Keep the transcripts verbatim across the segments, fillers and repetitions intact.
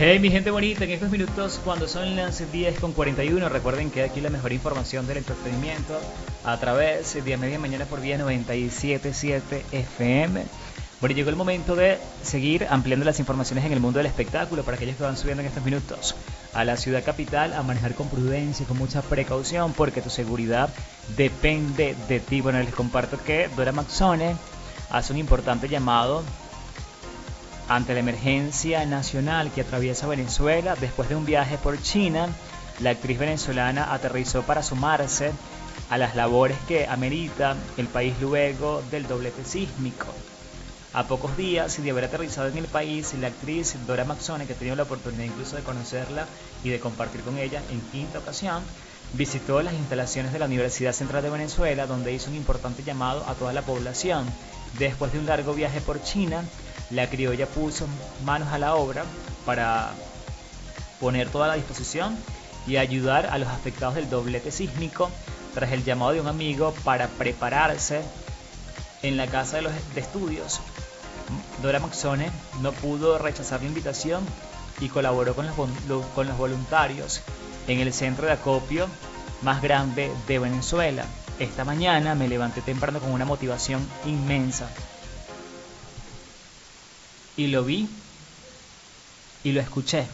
Hey mi gente bonita, en estos minutos cuando son las diez con cuarenta y uno, recuerden que aquí la mejor información del entretenimiento a través de Media Mañana por Vía noventa y siete punto siete F M. Bueno, llegó el momento de seguir ampliando las informaciones en el mundo del espectáculo para aquellos que van subiendo en estos minutos a la ciudad capital, a manejar con prudencia y con mucha precaución porque tu seguridad depende de ti. Bueno, les comparto que Dora Maxone hace un importante llamado ante la emergencia nacional que atraviesa Venezuela. Después de un viaje por China, la actriz venezolana aterrizó para sumarse a las labores que amerita el país luego del doblete sísmico. A pocos días de haber aterrizado en el país, la actriz Dora Maxone, que he tenido la oportunidad incluso de conocerla y de compartir con ella en quinta ocasión, visitó las instalaciones de la Universidad Central de Venezuela, donde hizo un importante llamado a toda la población. Después de un largo viaje por China, la criolla puso manos a la obra para poner toda la disposición y ayudar a los afectados del doblete sísmico tras el llamado de un amigo para prepararse en la casa de los de estudios. Dora Maxone no pudo rechazar la invitación y colaboró con los, con los voluntarios en el centro de acopio más grande de Venezuela. Esta mañana me levanté temprano con una motivación inmensa. Y lo vi y lo escuché.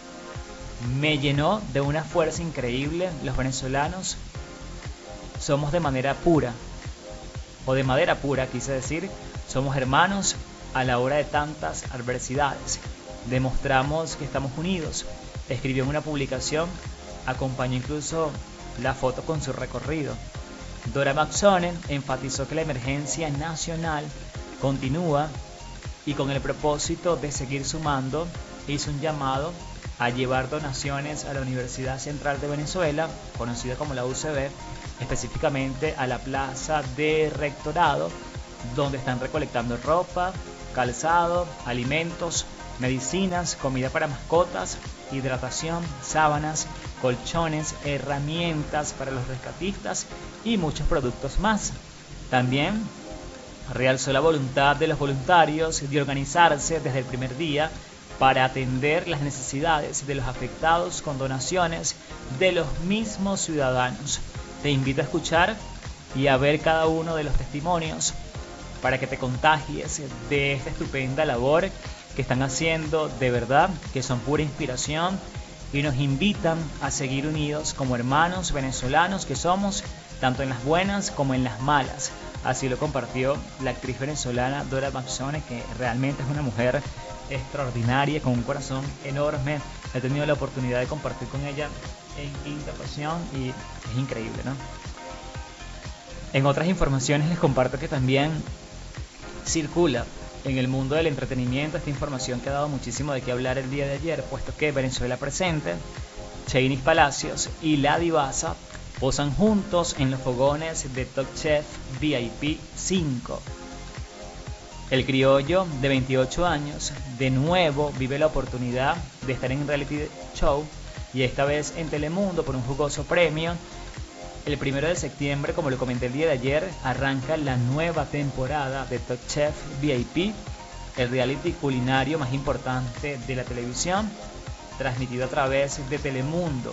Me llenó de una fuerza increíble. Los venezolanos somos de manera pura, o de madera pura, quise decir, somos hermanos a la hora de tantas adversidades. Demostramos que estamos unidos. Escribió en una publicación, acompañó incluso la foto con su recorrido. Dora Maxone enfatizó que la emergencia nacional continúa y con el propósito de seguir sumando, hizo un llamado a llevar donaciones a la Universidad Central de Venezuela, conocida como la U C V, específicamente a la plaza de Rectorado, donde están recolectando ropa, calzado, alimentos, medicinas, comida para mascotas, hidratación, sábanas, colchones, herramientas para los rescatistas y muchos productos más. También realzó la voluntad de los voluntarios de organizarse desde el primer día para atender las necesidades de los afectados con donaciones de los mismos ciudadanos. Te invito a escuchar y a ver cada uno de los testimonios para que te contagies de esta estupenda labor que están haciendo, de verdad, que son pura inspiración y nos invitan a seguir unidos como hermanos venezolanos que somos, tanto en las buenas como en las malas. Así lo compartió la actriz venezolana Dora Maxone, que realmente es una mujer extraordinaria, con un corazón enorme. He tenido la oportunidad de compartir con ella en quinta ocasión y es increíble, ¿no? En otras informaciones les comparto que también circula en el mundo del entretenimiento esta información que ha dado muchísimo de qué hablar el día de ayer, puesto que Venezuela Presente, Chainis Palacios y La Divasa posan juntos en los fogones de Top Chef V I P cinco. El criollo de veintiocho años de nuevo vive la oportunidad de estar en un reality show y esta vez en Telemundo por un jugoso premio. El primero de septiembre, como lo comenté el día de ayer, arranca la nueva temporada de Top Chef V I P, el reality culinario más importante de la televisión, transmitido a través de Telemundo.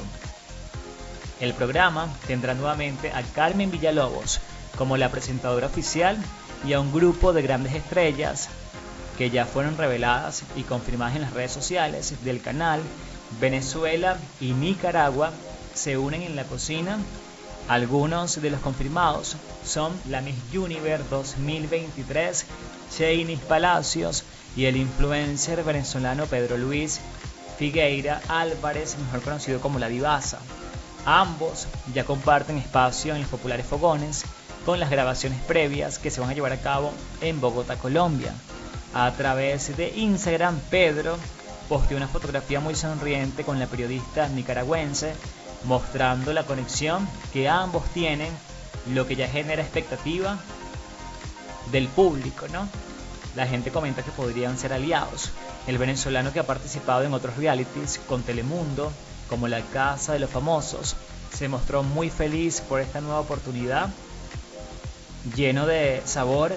El programa tendrá nuevamente a Carmen Villalobos como la presentadora oficial y a un grupo de grandes estrellas que ya fueron reveladas y confirmadas en las redes sociales del canal. Venezuela y Nicaragua se unen en la cocina. Algunos de los confirmados son la Miss Universe dos mil veintitrés, Chainis Palacios, y el influencer venezolano Pedro Luis Figueira Álvarez, mejor conocido como La Divasa. Ambos ya comparten espacio en los populares fogones con las grabaciones previas que se van a llevar a cabo en Bogotá, Colombia. A través de Instagram, Pedro posteó una fotografía muy sonriente con la periodista nicaragüense, mostrando la conexión que ambos tienen, lo que ya genera expectativa del público, ¿no? La gente comenta que podrían ser aliados. El venezolano, que ha participado en otros realities con Telemundo, como La Casa de los Famosos, se mostró muy feliz por esta nueva oportunidad, lleno de sabor,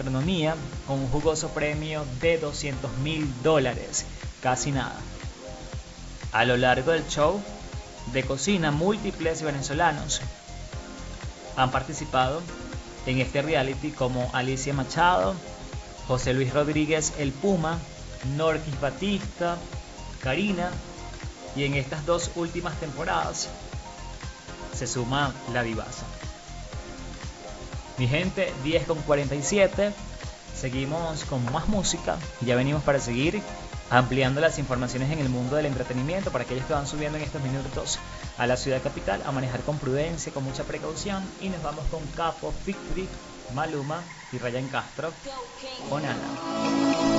gastronomía, con un jugoso premio de doscientos mil dólares, casi nada. A lo largo del show de cocina, múltiples venezolanos han participado en este reality, como Alicia Machado, José Luis Rodríguez el Puma, Norquis Batista, Karina, y en estas dos últimas temporadas se suma la Divasa. Mi gente, diez con cuarenta y siete, seguimos con más música y ya venimos para seguir ampliando las informaciones en el mundo del entretenimiento para aquellos que van subiendo en estos minutos a la ciudad capital, a manejar con prudencia, con mucha precaución. Y nos vamos con Capo, Victory, Maluma y Ryan Castro, Onana.